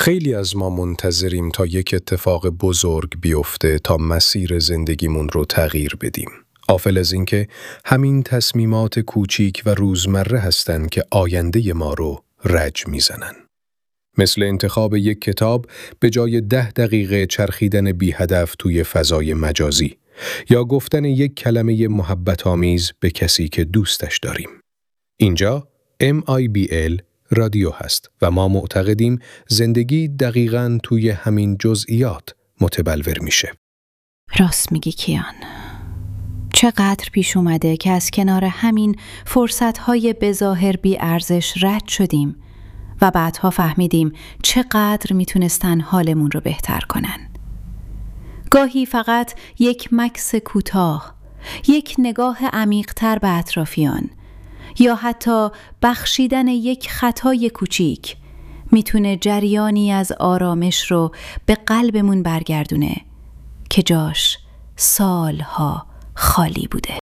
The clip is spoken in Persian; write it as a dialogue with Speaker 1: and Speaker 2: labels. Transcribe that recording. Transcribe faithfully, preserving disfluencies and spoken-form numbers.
Speaker 1: خیلی از ما منتظریم تا یک اتفاق بزرگ بیفته تا مسیر زندگیمون رو تغییر بدیم. غافل از اینکه همین تصمیمات کوچیک و روزمره هستن که آینده ما رو رج میزنن. مثل انتخاب یک کتاب به جای ده دقیقه چرخیدن بی هدف توی فضای مجازی یا گفتن یک کلمه محبت آمیز به کسی که دوستش داریم. اینجا ام آی بی ال رادیو هست و ما معتقدیم زندگی دقیقاً توی همین جزئیات متبلور میشه.
Speaker 2: راست میگی کیان. چقدر پیش اومده که از کنار همین فرصت‌های بظاهر بی ارزش رد شدیم و بعدها فهمیدیم چقدر میتونستن حالمون رو بهتر کنن. گاهی فقط یک مکث کوتاه، یک نگاه عمیق‌تر به اطرافیان یا حتی بخشیدن یک خطای کوچیک میتونه جریانی از آرامش رو به قلبمون برگردونه که جاش سالها خالی بوده.